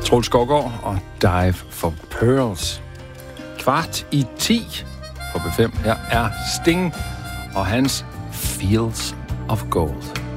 Troels Skovgaard og Dive for Pearls. 9:15 på B5. Her er Sting og hans Fields of Gold.